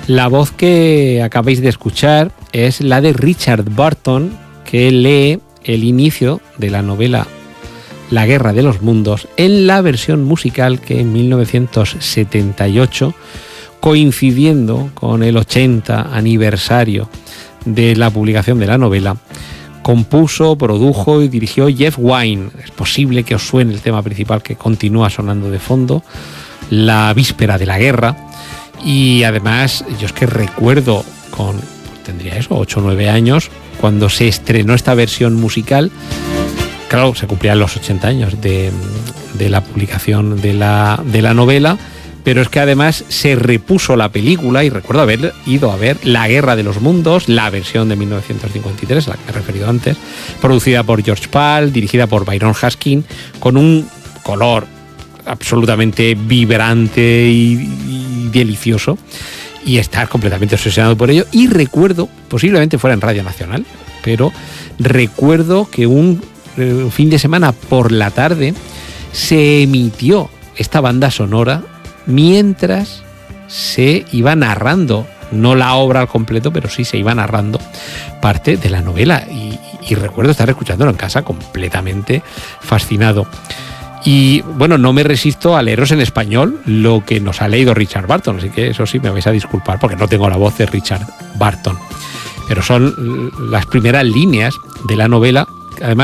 La voz que acabáis de escuchar es la de Richard Burton, que lee el inicio de la novela La Guerra de los Mundos en la versión musical que en 1978, coincidiendo con el 80 aniversario de la publicación de la novela, compuso, produjo y dirigió Jeff Wynne. Es posible que os suene el tema principal que continúa sonando de fondo, La Víspera de la Guerra. Y además, yo es que recuerdo tendría 8 o 9 años, cuando se estrenó esta versión musical. Claro, se cumplían los 80 años de la publicación de la novela, pero es que además se repuso la película, y recuerdo haber ido a ver La Guerra de los Mundos, la versión de 1953, a la que me he referido antes, producida por George Pal, dirigida por Byron Haskin, con un color absolutamente vibrante y delicioso, y estar completamente obsesionado por ello. Y recuerdo, posiblemente fuera en Radio Nacional, pero recuerdo que un fin de semana por la tarde se emitió esta banda sonora mientras se iba narrando, no la obra al completo, pero sí se iba narrando parte de la novela, y recuerdo estar escuchándolo en casa completamente fascinado. Y bueno, no me resisto a leeros en español lo que nos ha leído Richard Burton, así que eso sí, me vais a disculpar porque no tengo la voz de Richard Burton, pero son las primeras líneas de la novela. Además,